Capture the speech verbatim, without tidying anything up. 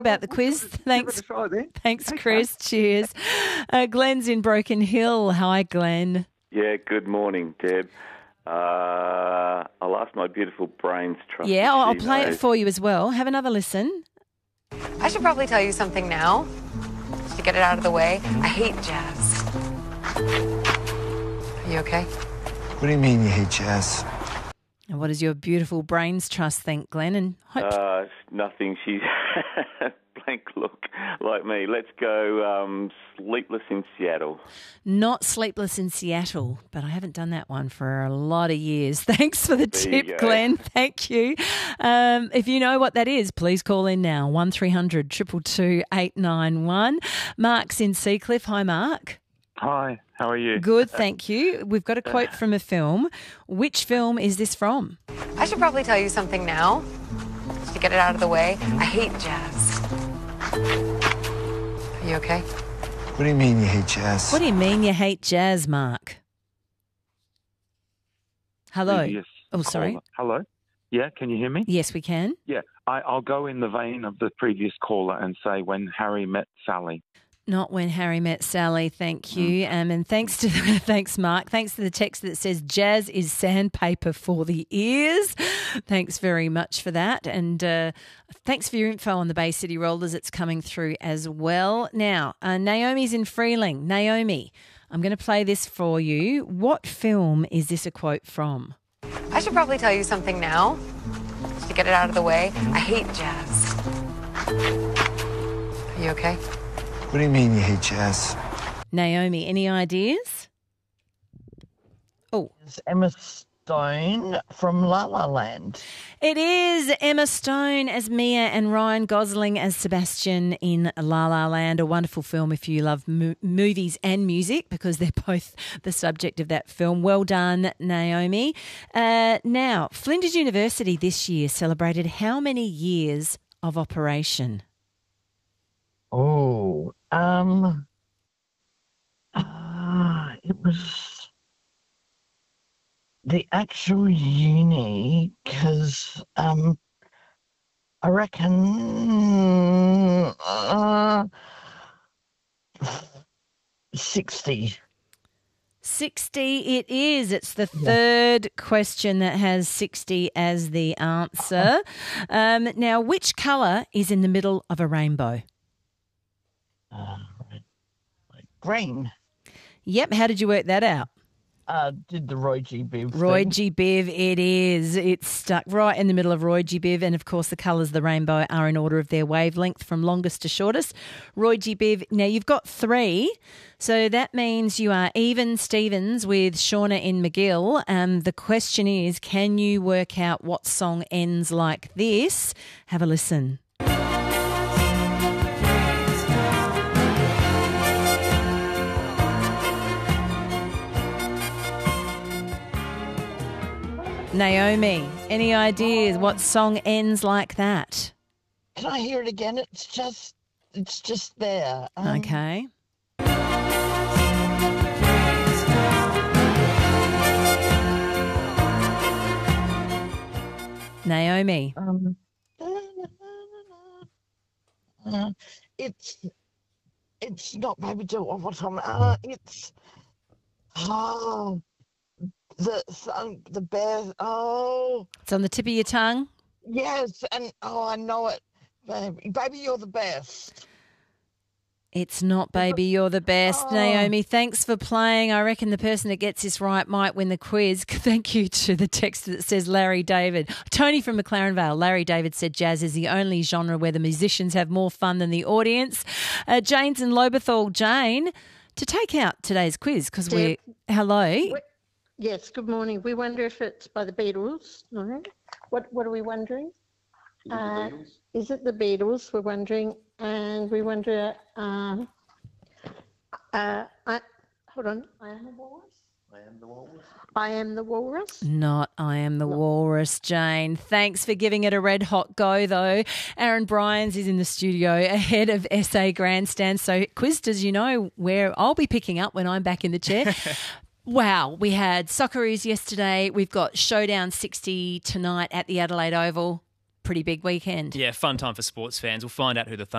about the quiz. Thanks, Give it a try then. thanks, Thanks, Chris. Cheers. Uh, Glenn's in Broken Hill. Hi, Glenn. Yeah, good morning, Deb. Uh, I'll ask my beautiful brains trust. Yeah, if I'll, I'll she play knows. it for you as well. Have another listen. I should probably tell you something now, just to get it out of the way. I hate jazz. Are you okay? What do you mean you hate jazz? And what does your beautiful brains trust think, Glenn? And hope Uh, nothing. She's blank look like me. Let's go um, Sleepless in Seattle. not Sleepless in Seattle, but I haven't done that one for a lot of years. Thanks for the There you tip, go. Glenn. Thank you. Um, if you know what that is, please call in now. one three hundred two two two eight nine one. Mark's in Seacliff. Hi, Mark. Hi, how are you? Good, thank you. We've got a quote from a film. Which film is this from? I should probably tell you something now, just to get it out of the way. I hate jazz. Are you okay? What do you mean you hate jazz? What do you mean you hate jazz, Mark? Hello. Previous Oh, sorry. caller. Hello? Yeah, can you hear me? Yes, we can. Yeah, I, I'll go in the vein of the previous caller and say When Harry Met Sally. Not When Harry Met Sally, thank you. Um, and thanks to thanks, Mark. Thanks to the text that says jazz is sandpaper for the ears. Thanks very much for that. And uh, thanks for your info on the Bay City Rollers. It's coming through as well. Now, uh, Naomi's in Freeling. Naomi, I'm going to play this for you. What film is this a quote from? I should probably tell you something now, just to get it out of the way. I hate jazz. Are you okay? What do you mean you hate jazz? Naomi, any ideas? Oh, It's Emma Stone from La La Land. it is Emma Stone as Mia and Ryan Gosling as Sebastian in La La Land, a wonderful film if you love mo- movies and music, because they're both the subject of that film. Well done, Naomi. Uh, now, Flinders University this year celebrated how many years of operation? Oh, um, uh, it was the actual uni, because, um, I reckon, uh, sixty. sixty it is. It's the third question that has sixty as the answer. Um, now, which colour is in the middle of a rainbow? Uh, right. Green. Yep, how did you work that out? Uh, did the Roy G. Biv Roy thing. G. Biv, it is. It's stuck right in the middle of Roy G. Biv, and of course the colours of the rainbow are in order of their wavelength from longest to shortest. Roy G. Biv, now you've got three, so that means you are even Stevens with Shauna in McGill. Um, the question is, can you work out what song ends like this? Have a listen. Naomi, any ideas what song ends like that? Can I hear it again? It's just, it's just there. Um, Okay. Naomi. Um, uh, it's, it's not Baby Do It One More Time. Uh, it's, oh, the song, the bear. Oh, It's on the tip of your tongue. yes, and oh, I know it, baby. Baby, you're the best. It's not Baby You're the Best. Oh. Naomi, thanks for playing. I reckon the person that gets this right might win the quiz. Thank you to the text that says Larry David. Tony from McLaren Vale. Larry David said jazz is the only genre where the musicians have more fun than the audience. Uh, Jane's in Lobethal. Jane, to take out today's quiz, because we're... Hello. We- Yes, good morning. We wonder if it's by the Beatles. No. What What are we wondering? Is it, uh, is it the Beatles? We're wondering, and we wonder. Um, uh, I hold on. I am the walrus. I am the walrus. I am the walrus. Not I Am the Walrus, Jane. Thanks for giving it a red hot go, though. Aaron Bryans is in the studio ahead of S A Grandstand. So, Quizders, you know where I'll be picking up when I'm back in the chair. Wow, we had Socceroos yesterday. We've got Showdown sixty tonight at the Adelaide Oval. pretty big weekend. Yeah, fun time for sports fans. We'll find out who the